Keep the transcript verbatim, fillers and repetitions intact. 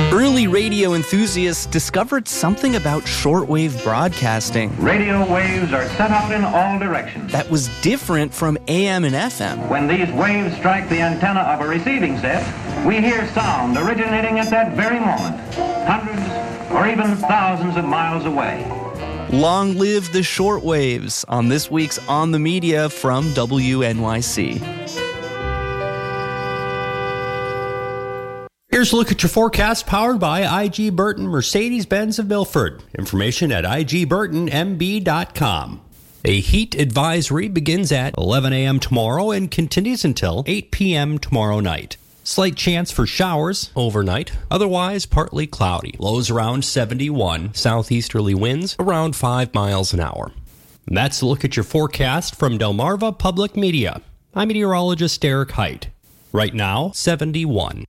Early radio enthusiasts discovered something about shortwave broadcasting. Radio waves are sent out in all directions. That was different from A M and F M. When these waves strike the antenna of a receiving set, we hear sound originating at that very moment, hundreds or even thousands of miles away. Long live the shortwaves on this week's On the Media from W N Y C. Here's a look at your forecast powered by I G Burton Mercedes-Benz of Milford. Information at I G Burton M B dot com. A heat advisory begins at eleven a.m. tomorrow and continues until eight p.m. tomorrow night. Slight chance for showers overnight, otherwise partly cloudy. Lows around seventy-one, southeasterly winds around five miles an hour. And that's a look at your forecast from Delmarva Public Media. I'm meteorologist Derek Height. Right now, seventy-one.